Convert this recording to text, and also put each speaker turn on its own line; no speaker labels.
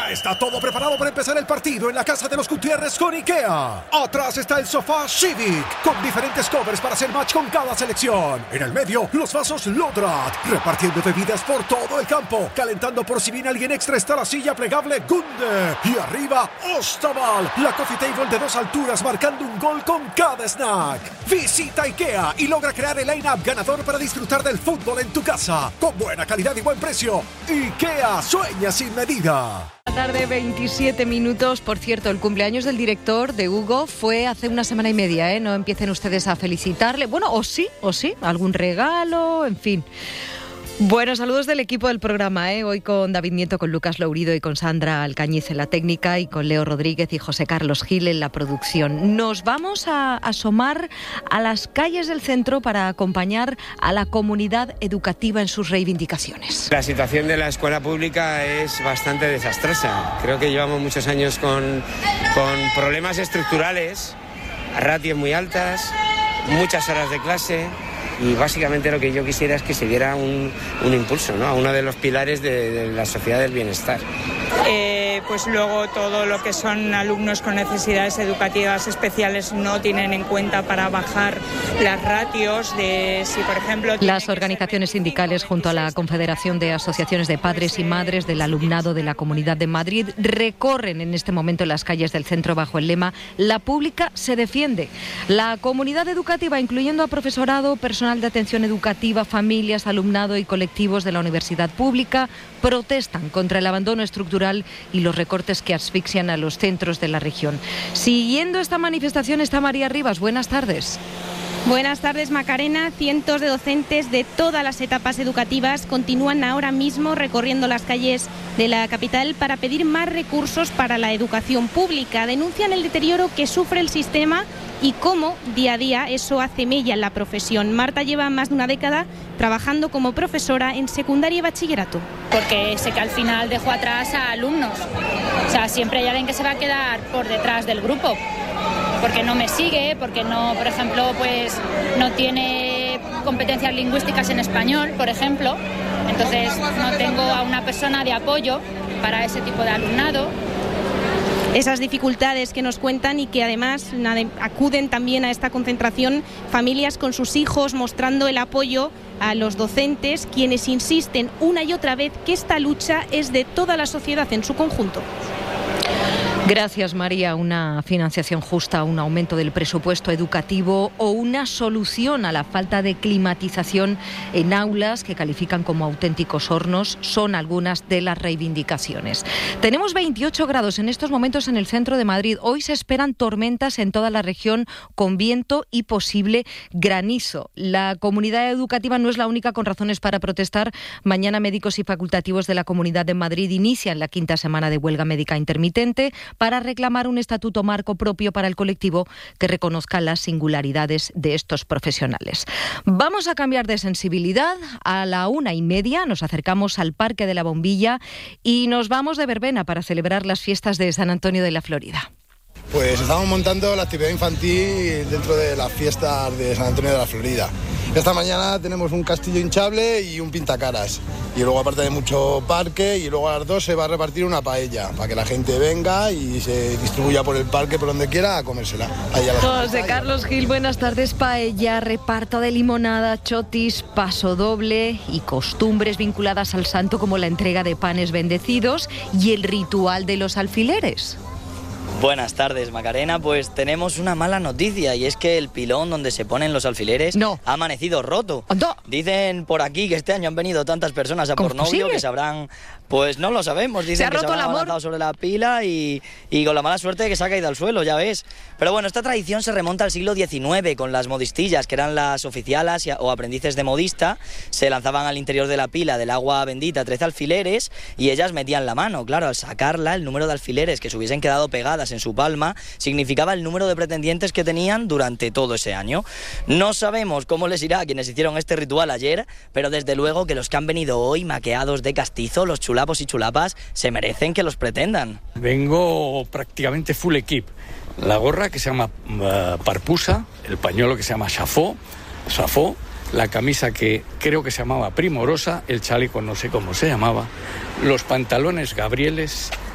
Ya está todo preparado para empezar el partido en la casa de los Gutiérrez con IKEA. Atrás está el sofá Civic, con diferentes covers para hacer match con cada selección. En el medio, los vasos Lodrat, repartiendo bebidas por todo el campo. Calentando por si viene alguien extra está la silla plegable Gunde. Y arriba, Ostaval, la coffee table de 2 alturas marcando un gol con cada snack. Visita IKEA y logra crear el line-up ganador para disfrutar del fútbol en tu casa. Con buena calidad y buen precio. IKEA, sueña sin medida.
Tarde, 27 minutos. Por cierto, el cumpleaños del director de Hugo fue hace una semana y media, ¿eh? No empiecen ustedes a felicitarle. Bueno, o sí, algún regalo, en fin. Bueno, saludos del equipo del programa, ¿eh? Hoy con David Nieto, con Lucas Lourido y con Sandra Alcañiz en la técnica y con Leo Rodríguez y José Carlos Gil en la producción. Nos vamos a asomar a las calles del centro para acompañar a la comunidad educativa en sus reivindicaciones.
La situación de la escuela pública es bastante desastrosa. Creo que llevamos muchos años con problemas estructurales, ratios muy altas, muchas horas de clase. Y básicamente lo que yo quisiera es que se diera un impulso, ¿no?, a uno de los pilares de la sociedad del bienestar.
Pues luego todo lo que son alumnos con necesidades educativas especiales no tienen en cuenta para bajar las ratios de si, por ejemplo...
Las organizaciones sindicales junto a la Confederación de Asociaciones de Padres y Madres del Alumnado de la Comunidad de Madrid recorren en este momento las calles del centro bajo el lema "La pública se defiende". La comunidad educativa, incluyendo a profesorado, personal de atención educativa, familias, alumnado y colectivos de la universidad pública, protestan contra el abandono estructural y los recortes que asfixian a los centros de la región. Siguiendo esta manifestación está María Rivas. Buenas tardes.
Buenas tardes, Macarena. Cientos de docentes de todas las etapas educativas continúan ahora mismo recorriendo las calles de la capital para pedir más recursos para la educación pública. Denuncian el deterioro que sufre el sistema y cómo día a día eso hace mella en la profesión. Marta lleva más de una década trabajando como profesora en secundaria y bachillerato.
Porque sé que al final dejo atrás a alumnos. O sea, siempre hay alguien que se va a quedar por detrás del grupo. Porque no me sigue, porque no, por ejemplo, pues no tiene competencias lingüísticas en español, por ejemplo. Entonces no tengo a una persona de apoyo para ese tipo de alumnado.
Esas dificultades que nos cuentan y que además acuden también a esta concentración familias con sus hijos mostrando el apoyo a los docentes, quienes insisten una y otra vez que esta lucha es de toda la sociedad en su conjunto.
Gracias, María. Una financiación justa, un aumento del presupuesto educativo o una solución a la falta de climatización en aulas que califican como auténticos hornos son algunas de las reivindicaciones. Tenemos 28 grados en estos momentos en el centro de Madrid. Hoy se esperan tormentas en toda la región con viento y posible granizo. La comunidad educativa no es la única con razones para protestar. Mañana médicos y facultativos de la Comunidad de Madrid inician la 5ª semana de huelga médica intermitente para reclamar un estatuto marco propio para el colectivo que reconozca las singularidades de estos profesionales. Vamos a cambiar de sensibilidad. A la 1:30 nos acercamos al Parque de la Bombilla y nos vamos de verbena para celebrar las fiestas de San Antonio de la Florida.
Pues estamos montando la actividad infantil dentro de las fiestas de San Antonio de la Florida. Esta mañana tenemos un castillo hinchable y un pintacaras. Y luego, aparte de mucho parque, y luego a las 2 se va a repartir una paella para que la gente venga y se distribuya por el parque, por donde quiera, a comérsela.
José Carlos Gil, buenas tardes. Paella, reparto de limonada, chotis, paso doble y costumbres vinculadas al santo como la entrega de panes bendecidos y el ritual de los alfileres.
Buenas tardes, Macarena. Pues tenemos una mala noticia y es que el pilón donde se ponen los alfileres ha amanecido roto.
No.
Dicen por aquí que este año han venido tantas personas a por novio que se habrán... Pues no lo sabemos. Dicen que se habrán abalanzado sobre la pila y con la mala suerte de que se ha caído al suelo, ya ves. Pero bueno, esta tradición se remonta al siglo XIX con las modistillas, que eran las oficialas o aprendices de modista. Se lanzaban al interior de la pila del agua bendita 13 alfileres y ellas metían la mano. Claro, al sacarla, el número de alfileres que se hubiesen quedado pegadas en su palma significaba el número de pretendientes que tenían durante todo ese año. No sabemos cómo les irá a quienes hicieron este ritual ayer, pero desde luego que los que han venido hoy maqueados de castizo, los chulapos y chulapas, se merecen que los pretendan.
Vengo prácticamente full equip. La gorra que se llama parpusa, el pañuelo que se llama safó, la camisa que creo que se llamaba primorosa, el chaleco no sé cómo se llamaba, los pantalones gabrieles,